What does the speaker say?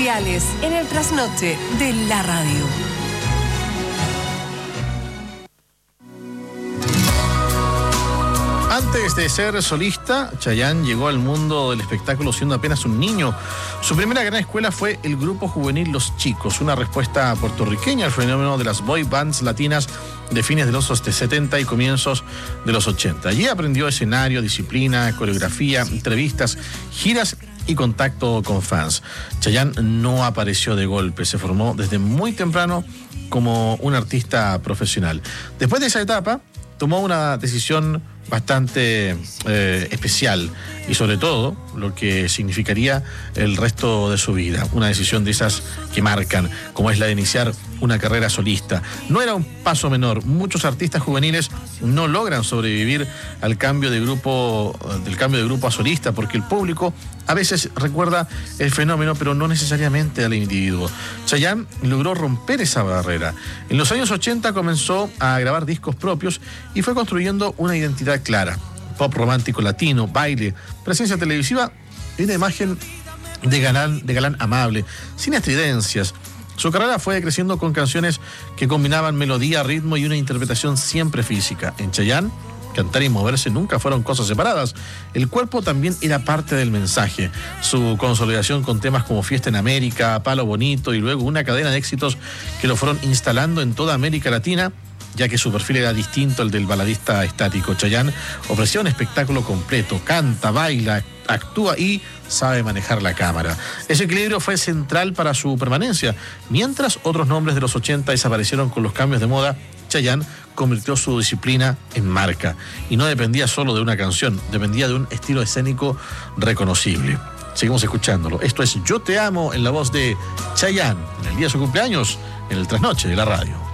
especiales en el trasnoche de la radio. Antes de ser solista, Chayanne llegó al mundo del espectáculo siendo apenas un niño. Su primera gran escuela fue el grupo juvenil Los Chicos, una respuesta puertorriqueña al fenómeno de las boy bands latinas de fines de los 70 y comienzos de los 80. Allí aprendió escenario, disciplina, coreografía, entrevistas, giras y contacto con fans. Chayanne no apareció de golpe, se formó desde muy temprano como un artista profesional. Después de esa etapa, tomó una decisión bastante especial y sobre todo lo que significaría el resto de su vida. Una decisión de esas que marcan, como es la de iniciar una carrera solista. No era un paso menor. Muchos artistas juveniles no logran sobrevivir al cambio de grupo, del cambio de grupo a solista, porque el público a veces recuerda el fenómeno, pero no necesariamente al individuo. Chayanne logró romper esa barrera. En los años 80 comenzó a grabar discos propios y fue construyendo una identidad clara. Pop romántico latino, baile, presencia televisiva y una imagen de galán amable, sin estridencias. Su carrera fue creciendo con canciones que combinaban melodía, ritmo y una interpretación siempre física. En Chayanne, cantar y moverse nunca fueron cosas separadas. El cuerpo también era parte del mensaje. Su consolidación con temas como Fiesta en América, Palo Bonito y luego una cadena de éxitos que lo fueron instalando en toda América Latina, ya que su perfil era distinto al del baladista estático. Chayanne ofrecía un espectáculo completo, canta, baila, actúa y sabe manejar la cámara. Ese equilibrio fue central para su permanencia. Mientras otros nombres de los 80 desaparecieron con los cambios de moda, Chayanne convirtió su disciplina en marca. Y no dependía solo de una canción, dependía de un estilo escénico reconocible. Seguimos escuchándolo. Esto es Yo Te Amo en la voz de Chayanne, en el día de su cumpleaños, en el trasnoche de la radio.